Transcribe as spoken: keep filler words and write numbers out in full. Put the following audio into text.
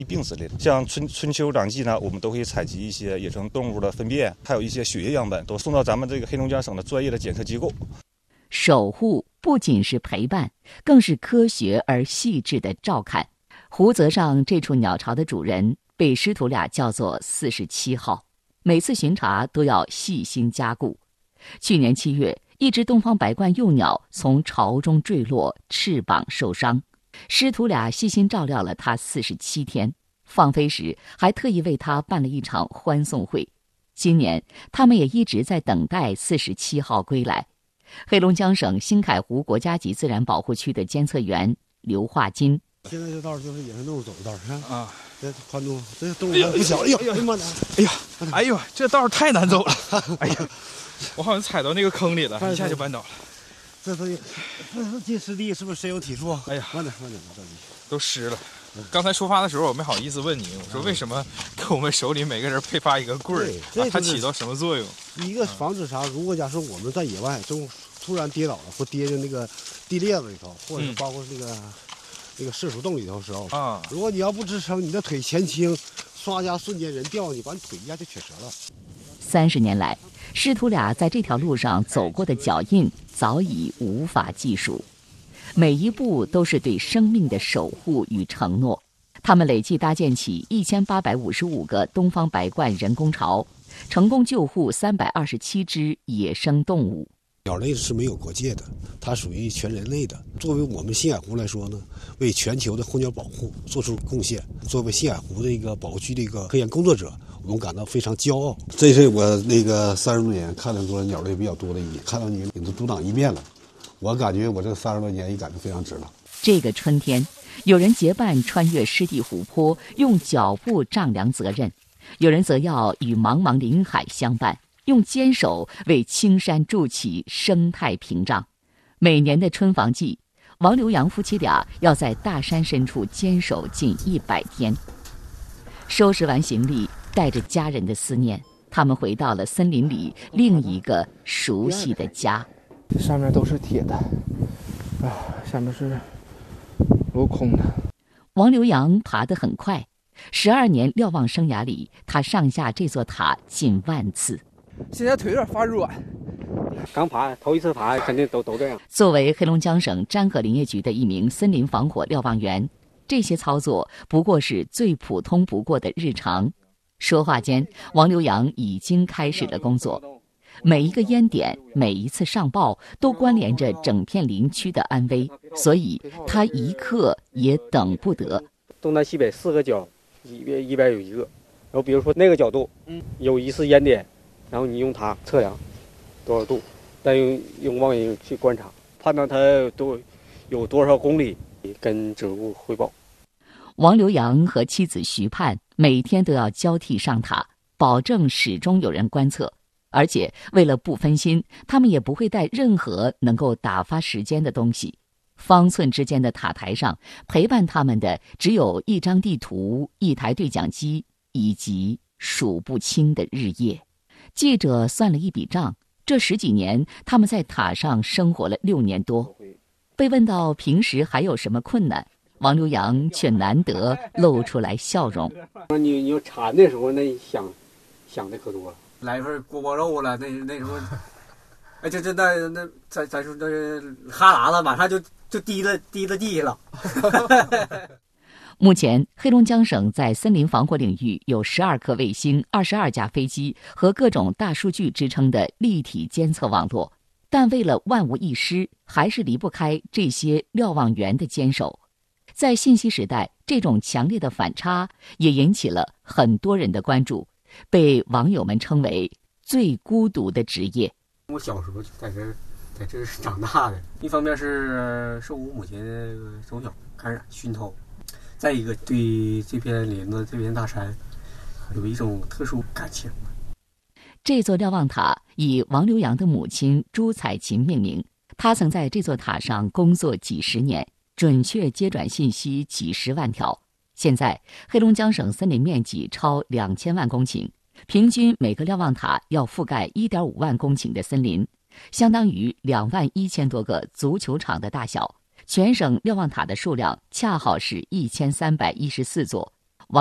病之类的。像春春秋两季呢，我们都会采集一些野生动物的粪便，还有一些血液样本，都送到咱们这个黑龙江省的专业的检测机构。 守护不仅是陪伴，更是科学而细致的照看。湖泽上这处鸟巢的主人被师徒俩叫做四十七号，每次巡查都要细心加固。去年七月，一只东方白冠幼鸟从巢中坠落，翅膀受伤，师徒俩细心照料了它四十七天，放飞时还特意为它办了一场欢送会。今年他们也一直在等待四十七号归来。黑龙江省新凯湖国家级自然保护区的监测员刘化金， 现在这道就是野生动物走的道啊， 啊， 这宽度，这动物还不小。哎呦，哎呀妈的！ 哎呀，哎呦，这道太难走了！哎呀，我好像踩到那个坑里了，一下就绊倒了。 这都，这是进湿地，是不是深有体触？ 哎呀， 慢点，慢点，着急， 都湿了。刚才出发的时候，我没好意思问你，我说为什么给我们手里每个人配发一个棍儿？啊，它起到什么作用？ 一个防止啥？如果假设我们在野外中突然跌倒了，或跌进那个地裂子里头，或者是包括那个、嗯、那个射鼠洞里头的时候啊，如果你要不支撑，你的腿前倾，唰一下瞬间人掉你，把你腿一下就瘸折了。 三十年来，师徒俩在这条路上走过的脚印早已无法计数。每一步都是对生命的守护与承诺。他们累计搭建起一千八百五十五个东方白冠人工巢，成功救护三百二十七只野生动物。 鸟类是没有国界的，它属于全人类的。作为我们新海湖来说呢，为全球的候鸟保护做出贡献。作为新海湖的一个保护区的一个科研工作者，我们感到非常骄傲。这是我那个三十多年看到过鸟类比较多的一年，看到你领着组长一面了。我感觉我这三十多年也感觉非常值了。 这个春天，有人结伴穿越湿地湖泊，用脚步丈量责任；有人则要与茫茫林海相伴，用坚守为青山筑起生态屏障。每年的春防季，王刘洋夫妻俩要在大山深处坚守近一百天。收拾完行李，带着家人的思念，他们回到了森林里另一个熟悉的家。 这上面都是铁的，啊，下面是镂空的。 王刘洋爬得很快，十二年瞭望生涯里，他上下这座塔近万次。 现在腿有点发软， 刚爬头一次爬，肯定都都这样。 作为黑龙江省瞻河林业局的一名森林防火瞭望员，这些操作不过是最普通不过的日常。说话间，王刘洋已经开始了工作。每一个烟点，每一次上报，都关联着整片林区的安危，所以他一刻也等不得。 东南西北四个角，一边一边有一个，然后比如说那个角度，嗯，有疑似烟点，然后你用它测量多少度，再用用望远镜去观察，判断它多有多少公里，跟指挥部汇报。 王刘洋和妻子徐盼每天都要交替上塔，保证始终有人观测。而且为了不分心，他们也不会带任何能够打发时间的东西。方寸之间的塔台上，陪伴他们的只有一张地图、一台对讲机以及数不清的日夜。记者算了一笔账，这十几年他们在塔上生活了六年多。被问到平时还有什么困难，王刘洋却难得露出来笑容。 你你产的时候，那想想的可多了。来一份锅包肉了，那那时候，哎，这这那那咱咱说那哈喇子马上就就滴了滴了地下了。 目前，黑龙江省在森林防火领域有十二颗卫星、二十二架飞机和各种大数据支撑的立体监测网络，但为了万无一失，还是离不开这些瞭望员的坚守。在信息时代，这种强烈的反差也引起了很多人的关注。被网友们称为最孤独的职业。 我小时候在这在这长大的，一方面是受我母亲从小感染熏陶，再一个对这片林子这片大山有一种特殊感情。 这座瞭望塔以王刘洋的母亲朱彩琴命名，她曾在这座塔上工作几十年，准确接转信息几十万条。现在，黑龙江省森林面积超两千万公顷，平均每个瞭望塔要覆盖一点五万公顷的森林，相当于两万一千多个足球场的大小。全省瞭望塔的数量恰好是一千三百一十四座，